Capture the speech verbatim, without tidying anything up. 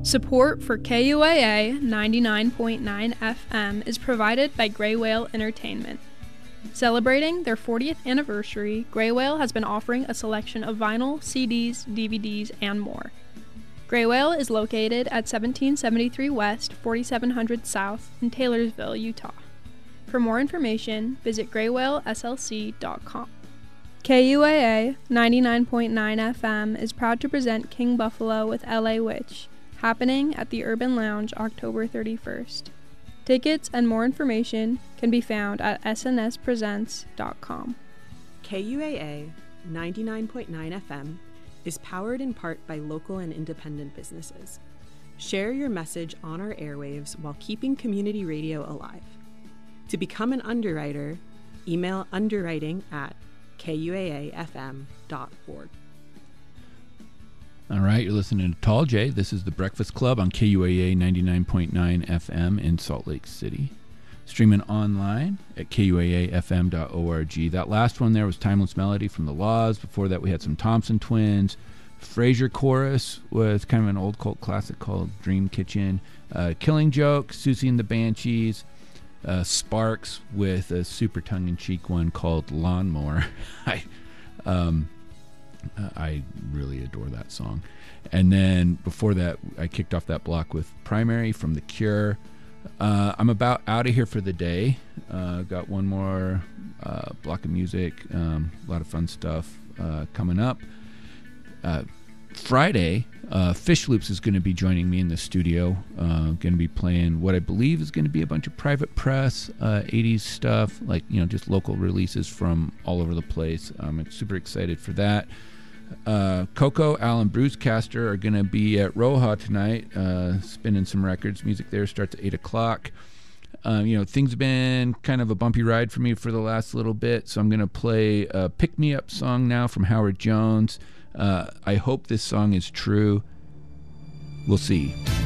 Support for K U A A ninety-nine point nine F M is provided by Gray Whale Entertainment. Celebrating their fortieth anniversary, Gray Whale has been offering a selection of vinyl, C Ds, D V Ds, and more. Gray Whale is located at seventeen seventy-three West, forty-seven hundred South in Taylorsville, Utah. For more information, visit gray whale s l c dot com. K U A A ninety-nine point nine F M is proud to present King Buffalo with L A Witch, happening at the Urban Lounge October thirty-first. Tickets and more information can be found at s n s presents dot com. K U A A ninety-nine point nine F M is powered in part by local and independent businesses. Share your message on our airwaves while keeping community radio alive. To become an underwriter, email underwriting at k u a a f m dot org. All right, you're listening to Tall J. This is the Breakfast Club on K U A A ninety-nine point nine F M in Salt Lake City. Streaming online at k u a a f m dot org. That last one there was Timeless Melody from The Laws. Before that, we had some Thompson Twins. Frasier Chorus with kind of an old cult classic called Dream Kitchen. Uh, Killing Joke, Susie and the Banshees. Uh, Sparks with a super tongue-in-cheek one called Lawnmower. I, um, I really adore that song. And then before that, I kicked off that block with Primary from The Cure. Uh, I'm about out of here for the day. Uh, got one more uh, block of music. Um, a lot of fun stuff uh, coming up. Uh, Friday, uh, Fish Loops is going to be joining me in the studio. Uh, going to be playing what I believe is going to be a bunch of Private Press, uh, eighties stuff, like, you know, just local releases from all over the place. I'm super excited for that. Uh, Coco, Al, and Brucecaster are going to be at Roja tonight, uh, spinning some records. Music there starts at eight o'clock. Um, you know, things have been kind of a bumpy ride for me for the last little bit, so I'm going to play a Pick Me Up song now from Howard Jones. Uh, I hope this song is true. We'll see.